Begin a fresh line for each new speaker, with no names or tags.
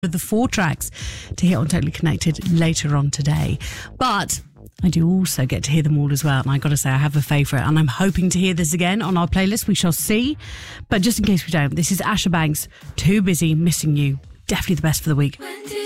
of the 4 tracks to hear on Totally Connected later on today. But I do also get to hear them all as well. And I got to say, I have a favourite, and I'm hoping to hear this again on our playlist. We shall see. But just in case we don't, this is Asher Banks, Too Busy Missing You. Definitely the best for the week.